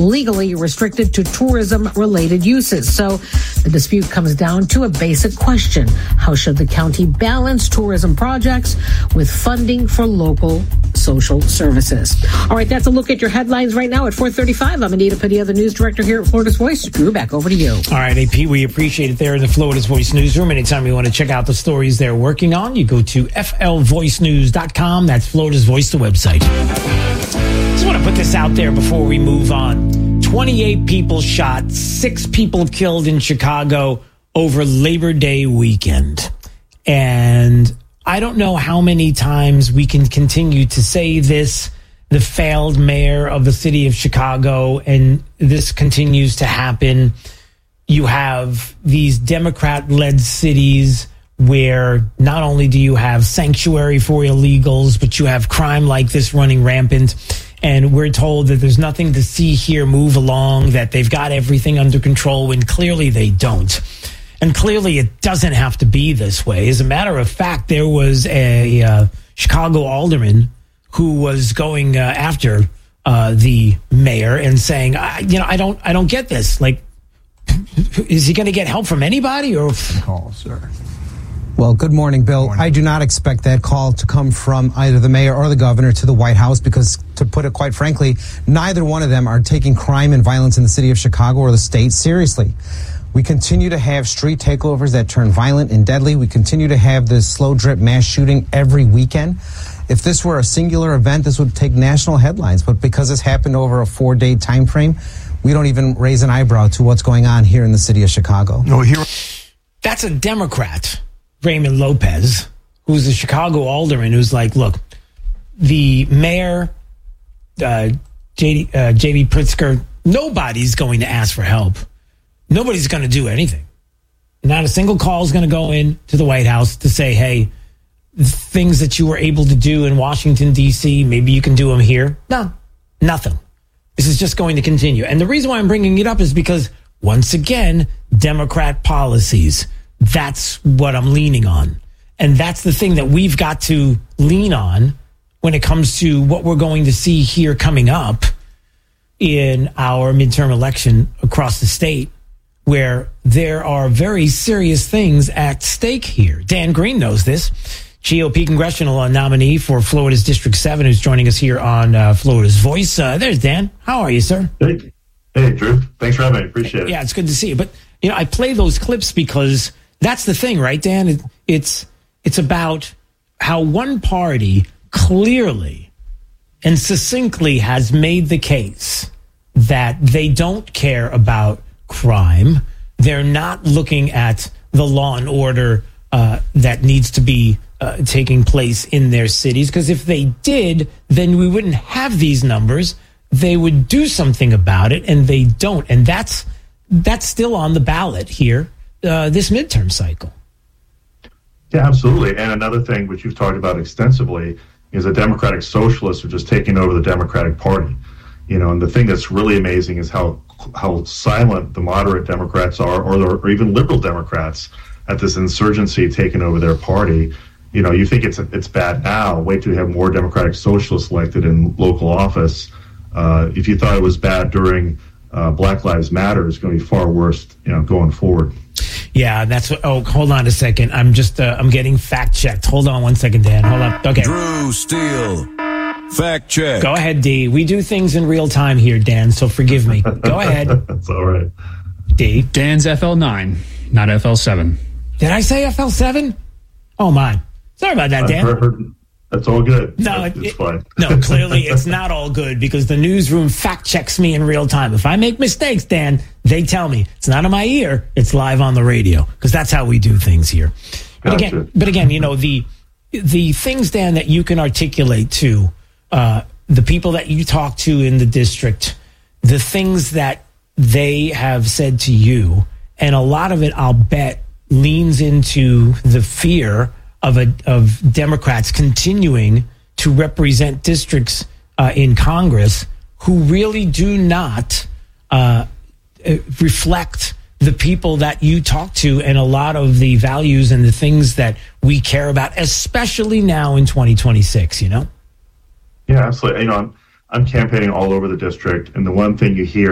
legally restricted to tourism-related uses. So the dispute comes down to a basic question. How should the county balance tourism projects with funding for local social services? All right, that's a look at your headlines right now at 4:35. I'm Anita Padilla, the news director here at Florida's Voice. Drew, back over to you. All right, AP, we appreciate it there in the Florida's Voice newsroom. Anytime you want to check out the stories they're working on, you go to flvoicenews.com. That's Florida's Voice, the website. Just want to put this out there before we move on. 28 people shot, 6 people killed in Chicago over Labor Day weekend. And I don't know how many times we can continue to say this, the failed mayor of the city of Chicago, and this continues to happen. You have these Democrat-led cities where not only do you have sanctuary for illegals, but you have crime like this running rampant. And we're told that there's nothing to see here, move along, that they've got everything under control when clearly they don't. And clearly it doesn't have to be this way. As a matter of fact, there was a Chicago alderman who was going after the mayor and saying, I don't get this. Like, is he going to get help from anybody or call, sir? Well, good morning, Bill. Good morning. I do not expect that call to come from either the mayor or the governor to the White House because, to put it quite frankly, neither one of them are taking crime and violence in the city of Chicago or the state seriously. We continue to have street takeovers that turn violent and deadly. We continue to have this slow drip mass shooting every weekend. If this were a singular event, this would take national headlines. But because it's happened over a 4-day time frame, we don't even raise an eyebrow to what's going on here in the city of Chicago. No, here. That's a Democrat, Raymond Lopez, who's a Chicago alderman, who's like, look, the mayor, J.B. Pritzker, nobody's going to ask for help. Nobody's going to do anything. Not a single call is going to go in to the White House to say, hey, things that you were able to do in Washington, D.C., maybe you can do them here. No, nothing. This is just going to continue. And the reason why I'm bringing it up is because, once again, Democrat policies. That's what I'm leaning on. And that's the thing that we've got to lean on when it comes to what we're going to see here coming up in our midterm election across the state, where there are very serious things at stake here. Dan Green knows this. GOP congressional nominee for Florida's District 7, who's joining us here on Florida's Voice. There's Dan. How are you, sir? Hey, Drew. Thanks for having me. Appreciate it. Yeah, it's good to see you. But, I play those clips because that's the thing, right, Dan? It's about how one party clearly and succinctly has made the case that they don't care about crime. They're not looking at the law and order that needs to be taking place in their cities. Because if they did, then we wouldn't have these numbers. They would do something about it, and they don't. And that's still on the ballot here, this midterm cycle. Yeah, absolutely. And another thing which you've talked about extensively is the Democratic Socialists are just taking over the Democratic Party. And the thing that's really amazing is how silent the moderate Democrats are, or even liberal Democrats, at this insurgency taking over their party. You think it's bad now. Wait till you have more Democratic Socialists elected in local office. If you thought it was bad during Black Lives Matter, it's going to be far worse, going forward. Yeah, that's what. Oh, hold on a second. I'm just I'm getting fact checked. Hold on 1 second, Dan. Hold on. Okay. Drew Steele. Fact check. Go ahead, D. We do things in real time here, Dan, so forgive me. Go ahead. That's all right. D. Dan's FL9, not FL7. Did I say FL7? Oh, my. Sorry about that, Dan. That's all good. No, it's fine. No, clearly it's not all good because the newsroom fact checks me in real time. If I make mistakes, Dan, they tell me. It's not in my ear. It's live on the radio because that's how we do things here. Gotcha. But again, the things, Dan, that you can articulate to the people that you talk to in the district, the things that they have said to you, and a lot of it, I'll bet, leans into the fear of Democrats continuing to represent districts in Congress who really do not reflect the people that you talk to and a lot of the values and the things that we care about, especially now in 2026, Yeah, absolutely. I'm campaigning all over the district, and the one thing you hear